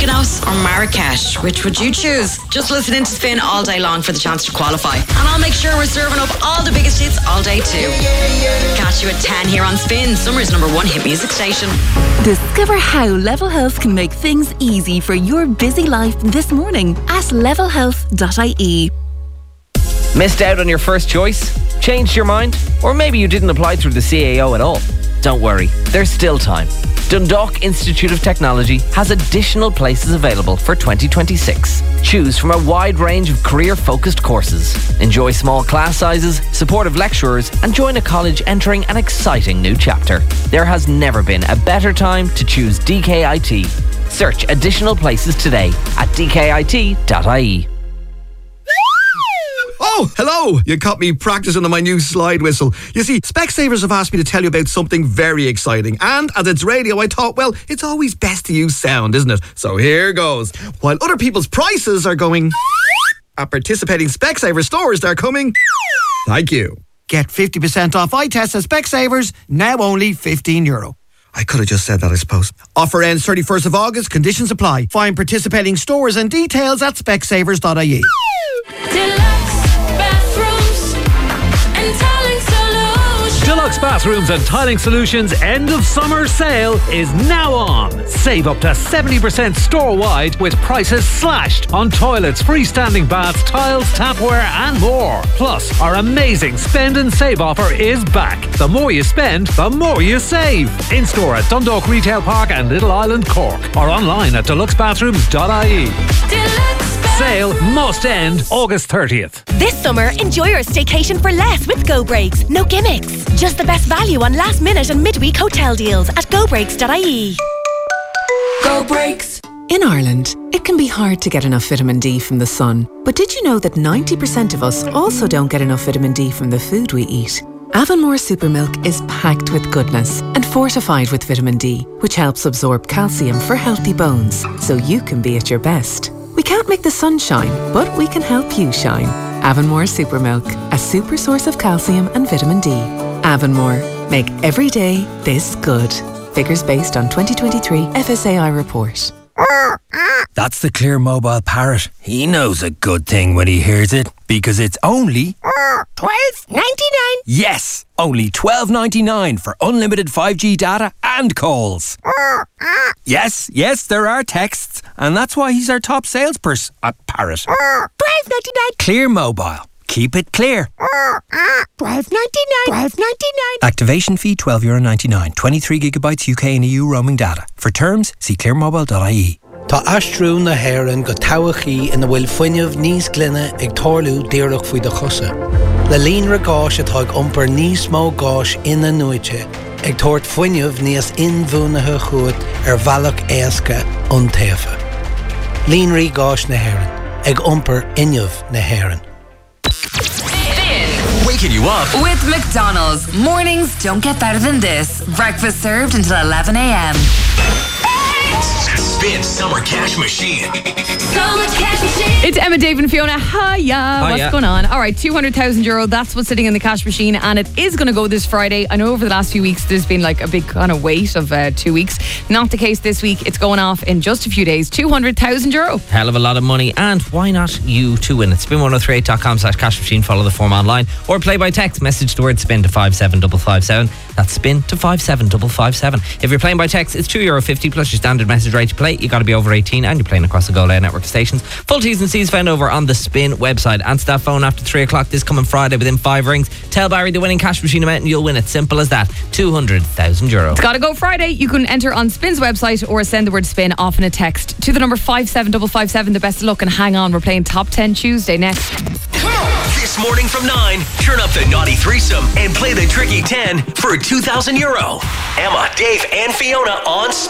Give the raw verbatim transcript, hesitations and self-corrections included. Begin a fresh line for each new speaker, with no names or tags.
Mykonos or Marrakesh? Which would you choose? Just listen in to Spin all day long for the chance to qualify. And I'll make sure we're serving up all the biggest hits all day too. Catch you at ten here on Spin, Summer's number one hit music station.
Discover how Level Health can make things easy for your busy life this morning at level health dot I E.
Missed out on your first choice? Changed your mind? Or maybe you didn't apply through the C A O at all? Don't worry, there's still time. Dundalk Institute of Technology has additional places available for twenty twenty-six. Choose from a wide range of career-focused courses. Enjoy small class sizes, supportive lecturers, and join a college entering an exciting new chapter. There has never been a better time to choose D K I T. Search additional places today at d k i t dot I E.
Oh, hello! You caught me practicing on my new slide whistle. You see, Specsavers have asked me to tell you about something very exciting. And as it's radio, I thought, well, it's always best to use sound, isn't it? So here goes. While other people's prices are going at participating Specsavers stores, they're coming. Thank you. Get fifty percent off eye tests at Specsavers, now only fifteen euro. I could have just said that, I suppose. Offer ends thirty-first of August, conditions apply. Find participating stores and details at specsavers dot I E.
Deluxe Bathrooms and Tiling Solutions end of summer sale is now on. Save up to seventy percent store-wide with prices slashed on toilets, freestanding baths, tiles, tapware and more. Plus, our amazing spend and save offer is back. The more you spend, the more you save. In-store at Dundalk Retail Park and Little Island, Cork. Or online at deluxe bathrooms dot I E. Deluxe Sale must end August thirtieth.
This summer, enjoy your staycation for less with Go Breaks. No gimmicks. Just the best value on last minute and midweek hotel deals at go breaks dot I E.
Go Breaks.
In Ireland, it can be hard to get enough vitamin D from the sun. But did you know that ninety percent of us also don't get enough vitamin D from the food we eat? Avonmore Supermilk is packed with goodness and fortified with vitamin D, which helps absorb calcium for healthy bones, so you can be at your best. We can't make the sun shine, but we can help you shine. Avonmore Supermilk, a super source of calcium and vitamin D. Avonmore, make every day this good. Figures based on twenty twenty-three F S A I report.
That's the Clear Mobile Parrot. He knows a good thing when he hears it, because it's only
twelve ninety-nine.
Yes, only twelve ninety-nine for unlimited five G data and calls. Yes, yes, there are texts, and that's why he's our top salesperson at Parrot.
twelve ninety-nine.
Clear Mobile. Keep it clear.
twelve ninety-nine. twelve ninety-nine.
Activation fee twelve euro ninety-nine. twenty-three gigabytes U K and E U roaming data. For terms, see clear mobile dot I E.
Tá astrú na hÉireann go towachaí ina bhfuil fuinneamh níos glynne ag tarlú díreach faoi de chosa. Le líon ra gáis atá ag iompar níos mó gáis ina nuaite, ag tabhairt fuinneamh níos inmhúnathe chuat ar bhealach éasca an taobha. Líon rí gáis na hÉireann, ag iompar inneamh na hÉireann.
Waking you up with McDonald's. Mornings don't get better than this. Breakfast served until eleven a.m.
Spin Summer Cash Machine.
Summer Cash Machine. It's Emma, Dave and Fiona. Hiya. What's
Hiya.
going on? All right, two hundred thousand euro. That's what's sitting in the cash machine, and it is going to go this Friday. I know over the last few weeks there's been like a big kind of wait of uh, two weeks. Not the case this week. It's going off in just a few days. two hundred thousand euro.
Hell of a lot of money, and why not you to win it? spin one oh three eight dot com slash cash machine. Follow the form online or play by text. Message the word spin to five seven five five seven. That's spin to five seven five five seven. If you're playing by text, it's two euro fifty plus your standard message rate to play. You got to be over eighteen and you're playing across the Go Loud network of stations. Full T's and C's found over on the Spin website. Answer that phone after three o'clock this coming Friday within five rings. Tell Barry the winning cash machine amount and you'll win it. Simple as that. two hundred thousand euro.
It's got to go Friday. You can enter on Spin's website or send the word spin off in a text to the number five seven five five seven. The best of luck and hang on. We're playing Top ten Tuesday next.
This morning from nine, turn up the naughty threesome and play the tricky ten for two thousand euro. Emma, Dave, and Fiona on Spin.